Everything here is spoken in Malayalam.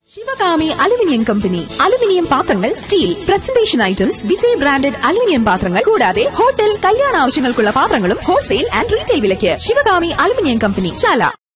ശിവകാമി അലുമിനിയം കമ്പനി അലുമിനിയം പാത്രങ്ങൾ, steel presentation items, Vijay branded aluminium പാത്രങ്ങൾ കൂടാതെ ഹോട്ടൽ, കല്യാണ ആവശ്യങ്ങൾക്കുള്ള പാത്രങ്ങളും ഹോൾസെയിൽ ആൻഡ് റീറ്റെയിൽ വിലയ്ക്ക്. ശിവകാമി അലുമിനിയം കമ്പനി, ചാല.